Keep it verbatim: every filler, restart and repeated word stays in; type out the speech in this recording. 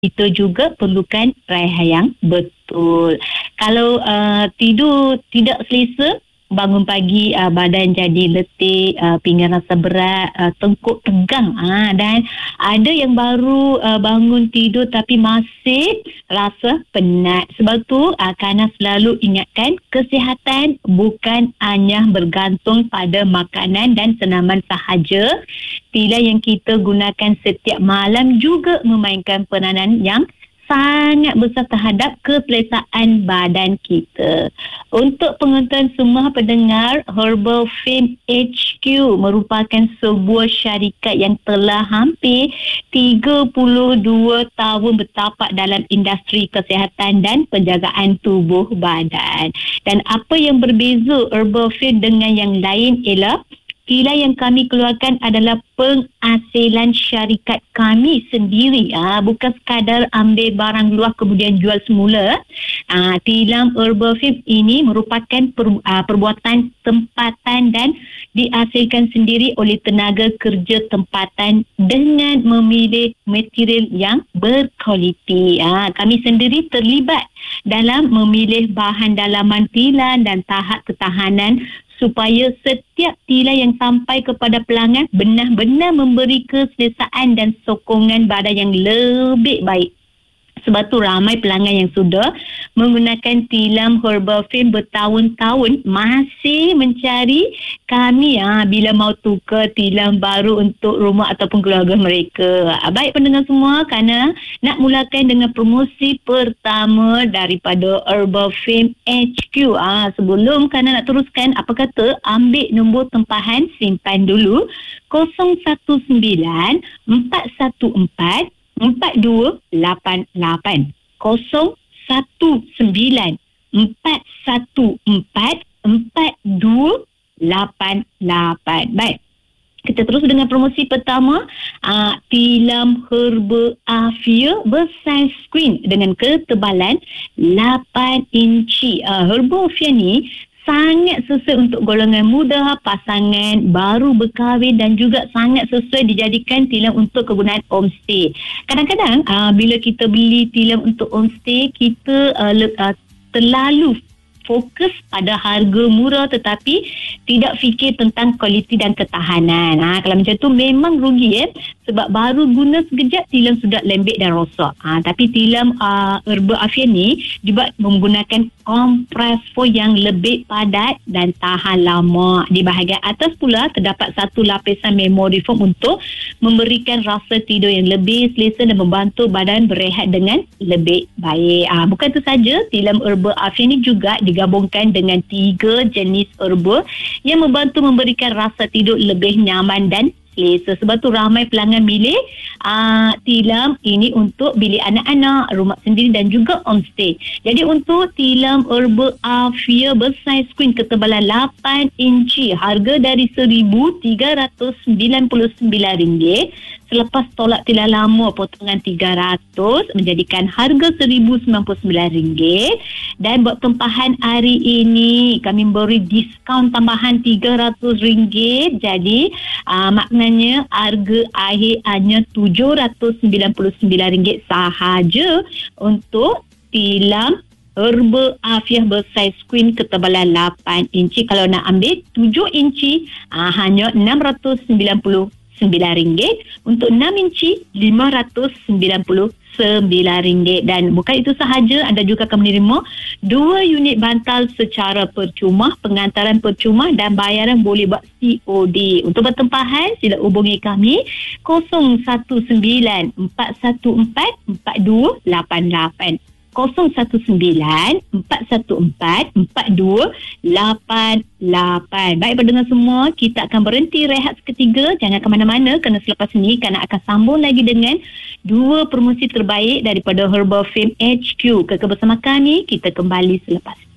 kita juga perlukan rehat yang betul. Kalau uh, tidur tidak selesa, bangun pagi uh, badan jadi letih, uh, pinggang rasa berat, uh, tengkuk tegang, uh, dan ada yang baru uh, bangun tidur tapi masih rasa penat. Sebab tu uh, Kana selalu ingatkan, kesihatan bukan hanya bergantung pada makanan dan senaman sahaja. Tilam yang kita gunakan setiap malam juga memainkan peranan yang sangat besar terhadap keselesaan badan kita. Untuk penonton semua pendengar, Herbal Fame H Q merupakan sebuah syarikat yang telah hampir tiga puluh dua tahun bertapak dalam industri kesihatan dan penjagaan tubuh badan. Dan apa yang berbeza Herbal Fame dengan yang lain ialah tilam yang kami keluarkan adalah penghasilan syarikat kami sendiri. Ah, bukan sekadar ambil barang luar kemudian jual semula. Ah, tilam Herbal Fame ini merupakan per, ah, perbuatan tempatan dan dihasilkan sendiri oleh tenaga kerja tempatan dengan memilih material yang berkualiti. Ah, kami sendiri terlibat dalam memilih bahan dalaman tilam dan tahap ketahanan supaya setiap tilam yang sampai kepada pelanggan benar-benar memberi keselesaan dan sokongan badan yang lebih baik. Sebab tu ramai pelanggan yang sudah menggunakan tilam Herbal Fame bertahun-tahun masih mencari kami ha, bila mau tukar tilam baru untuk rumah ataupun keluarga mereka. Baik pendengar semua, kerana nak mulakan dengan promosi pertama daripada Herbal Fame H Q. Ha, sebelum kerana nak teruskan, apa kata ambil nombor tempahan, simpan dulu kosong satu sembilan empat satu empat empat dua lapan lapan kosong satu sembilan empat satu empat empat dua lapan lapan. Baik, kita terus dengan promosi pertama, uh, tilam Herba Afia bersaiz screen dengan ketebalan lapan inci. Uh, Herba Afia ni sangat sesuai untuk golongan muda, pasangan baru berkahwin dan juga sangat sesuai dijadikan tilam untuk kegunaan homestay. Kadang-kadang uh, bila kita beli tilam untuk homestay, kita uh, le- uh, terlalu fokus pada harga murah tetapi tidak fikir tentang kualiti dan ketahanan. Ha, kalau macam tu memang rugi, eh? Sebab baru guna sekejap tilam sudah lembek dan rosak. Ha, tapi tilam uh, Herba Afia ni dibuat menggunakan kompresor yang lebih padat dan tahan lama. Di bahagian atas pula terdapat satu lapisan memory foam untuk memberikan rasa tidur yang lebih selesa dan membantu badan berehat dengan lebih baik. Ha, bukan itu saja, tilam Herba Afia ni juga digabungkan dengan tiga jenis herba yang membantu memberikan rasa tidur lebih nyaman dan selesa. Sebab tu ramai pelanggan milih uh, tilam ini untuk bilik anak-anak, rumah sendiri dan juga homestay. Jadi untuk tilam Herba Afia bersaiz screen ketebalan lapan inci, harga dari seribu tiga ratus sembilan puluh sembilan ringgit. Selepas tolak tilam lama potongan tiga ratus menjadikan harga seribu sembilan puluh sembilan ringgit. Dan buat tempahan hari ini kami beri diskaun tambahan tiga ratus ringgit. Jadi uh, maknanya harga akhir hanya tujuh ratus sembilan puluh sembilan ringgit sahaja untuk tilam Herba Afia bersaiz screen ketebalan lapan inci. Kalau nak ambil tujuh inci uh, hanya enam ratus sembilan puluh sembilan ringgit. Untuk enam inci lima ratus sembilan puluh sembilan ringgit. Dan bukan itu sahaja, anda juga akan menerima dua unit bantal secara percuma, pengantaran percuma dan bayaran boleh buat C O D. Untuk bertempahan sila hubungi kami kosong satu sembilan empat satu empat empat dua lapan lapan kosong satu sembilan empat satu empat empat dua lapan lapan. Baik pendengar semua, kita akan berhenti rehat seketika. Jangan ke mana-mana kerana selepas ini kerana akan sambung lagi dengan dua promosi terbaik daripada Herbal Fame H Q. Kekal bersama kami, kita kembali selepas ini.